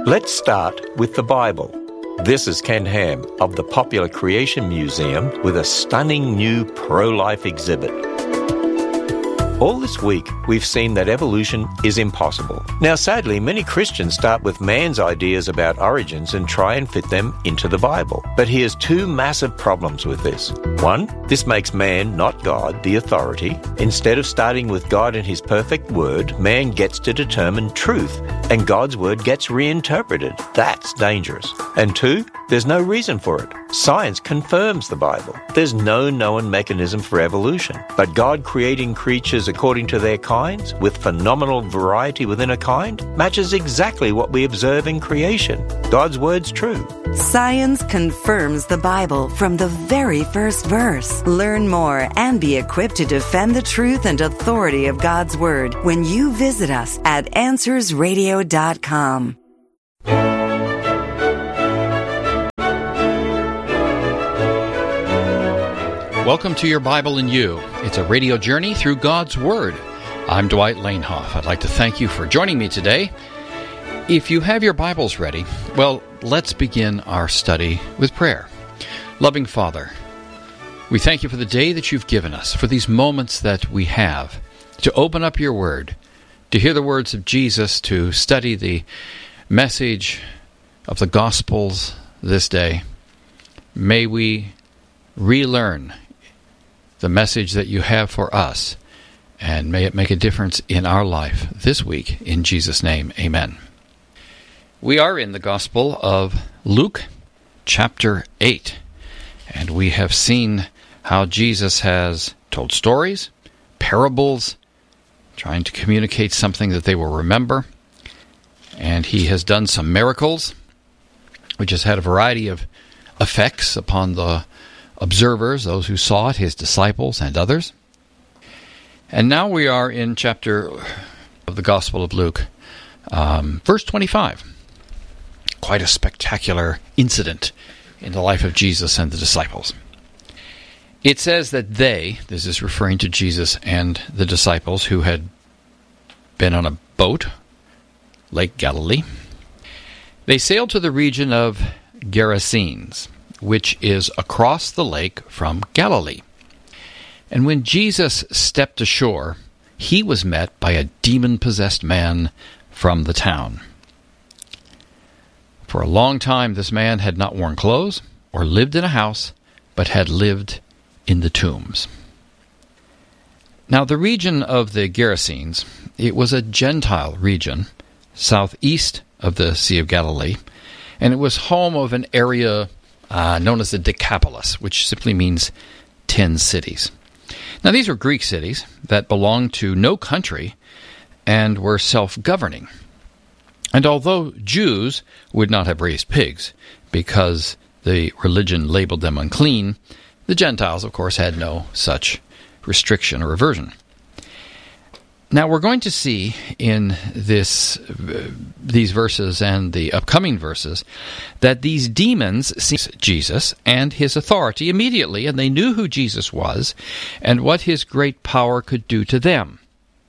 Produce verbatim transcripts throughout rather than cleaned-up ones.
Let's start with the Bible. This is Ken Ham of the Popular Creation Museum with a stunning new pro-life exhibit. All this week, we've seen that evolution is impossible. Now, sadly, many Christians start with man's ideas about origins and try and fit them into the Bible. But here's two massive problems with this. One, this makes man, not God, the authority. Instead of starting with God and his perfect word, man gets to determine truth, and God's word gets reinterpreted. That's dangerous. And two, there's no reason for it. Science confirms the Bible. There's no known mechanism for evolution. But God creating creatures according to their kinds, with phenomenal variety within a kind, matches exactly what we observe in creation. God's word's true. Science confirms the Bible from the very first verse. Learn more and be equipped to defend the truth and authority of God's word when you visit us at answers radio dot com. Welcome to Your Bible and You. It's a radio journey through God's Word. I'm Dwight Lanehoff. I'd like to thank you for joining me today. If you have your Bibles ready, well, let's begin our study with prayer. Loving Father, we thank you for the day that you've given us, for these moments that we have to open up your Word, to hear the words of Jesus, to study the message of the Gospels this day. May we relearn the message that you have for us, and may it make a difference in our life this week. In Jesus' name, amen. We are in the Gospel of Luke, chapter eight, and we have seen how Jesus has told stories, parables, trying to communicate something that they will remember, and he has done some miracles, which has had a variety of effects upon the observers, those who saw it, his disciples and others. And now we are in chapter of the Gospel of Luke, um, verse twenty-five. Quite a spectacular incident in the life of Jesus and the disciples. It says that they, this is referring to Jesus and the disciples who had been on a boat, Lake Galilee, they sailed to the region of Gerasenes, which is across the lake from Galilee. And when Jesus stepped ashore, he was met by a demon-possessed man from the town. For a long time, this man had not worn clothes or lived in a house, but had lived in the tombs. Now, the region of the Gerasenes, it was a Gentile region, southeast of the Sea of Galilee, and it was home of an area Uh, known as the Decapolis, which simply means ten cities. Now, these were Greek cities that belonged to no country and were self-governing. And although Jews would not have raised pigs because the religion labeled them unclean, the Gentiles, of course, had no such restriction or aversion. Now, we're going to see in this uh, these verses and the upcoming verses that these demons see Jesus and his authority immediately, and they knew who Jesus was and what his great power could do to them.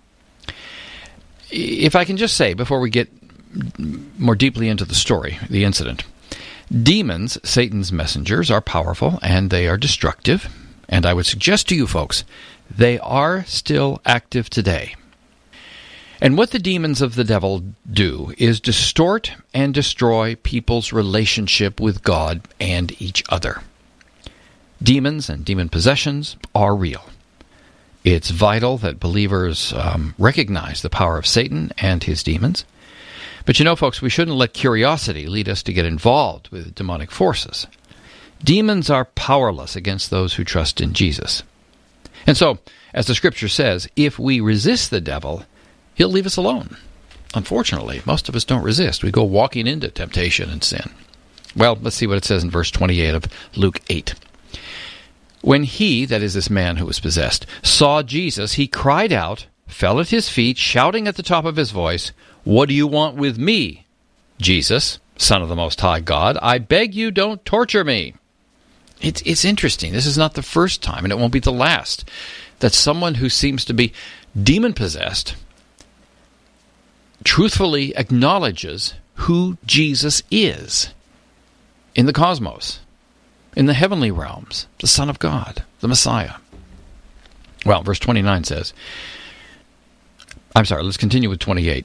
If I can just say, before we get more deeply into the story, the incident, demons, Satan's messengers, are powerful and they are destructive, and I would suggest to you folks, they are still active today. And what the demons of the devil do is distort and destroy people's relationship with God and each other. Demons and demon possessions are real. It's vital that believers um, recognize the power of Satan and his demons. But you know, folks, we shouldn't let curiosity lead us to get involved with demonic forces. Demons are powerless against those who trust in Jesus. And so, as the Scripture says, if we resist the devil, he'll leave us alone. Unfortunately, most of us don't resist. We go walking into temptation and sin. Well, let's see what it says in verse twenty-eight of Luke eight. When he, that is this man who was possessed, saw Jesus, he cried out, fell at his feet, shouting at the top of his voice, "What do you want with me, Jesus, Son of the Most High God? I beg you, don't torture me." It's, it's interesting. This is not the first time, and it won't be the last, that someone who seems to be demon-possessed truthfully acknowledges who Jesus is in the cosmos, in the heavenly realms, the Son of God, the Messiah. Well, verse twenty-nine says, I'm sorry, let's continue with twenty-eight.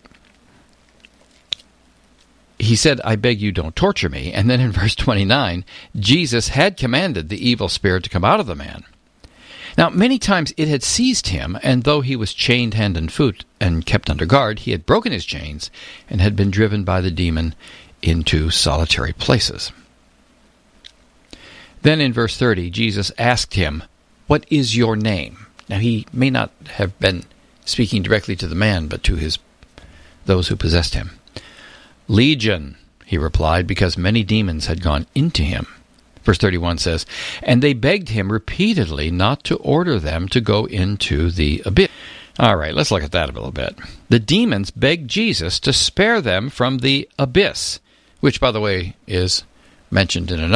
He said, I beg you, don't torture me. And then in verse twenty-nine, Jesus had commanded the evil spirit to come out of the man. Now, many times it had seized him, and though he was chained hand and foot and kept under guard, he had broken his chains and had been driven by the demon into solitary places. Then in verse thirty, Jesus asked him, what is your name? Now, he may not have been speaking directly to the man, but to his those who possessed him. Legion, he replied, because many demons had gone into him. Verse thirty-one says, and they begged him repeatedly not to order them to go into the abyss. All right, let's look at that a little bit. The demons begged Jesus to spare them from the abyss, which, by the way, is mentioned in another